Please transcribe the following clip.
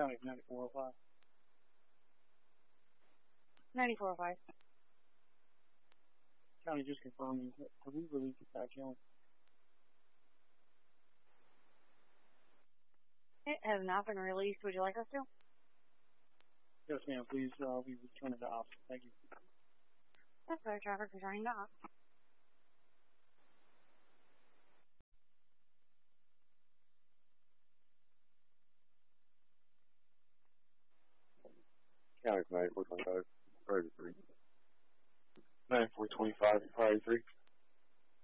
County 9405. 9405. County just confirming, have we released the patch challenge? It has not been released. Would you like us to? Yes, ma'am. Please, we return it to ops. Thank you. That's better, traffic returning to ops. County 9425, 33. 9425, 53.